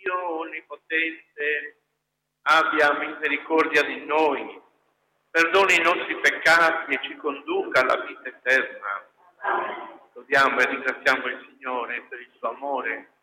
Dio Onnipotente, abbia misericordia di noi, perdoni i nostri peccati e ci conduca alla vita eterna. Lodiamo e ringraziamo il Signore per il suo amore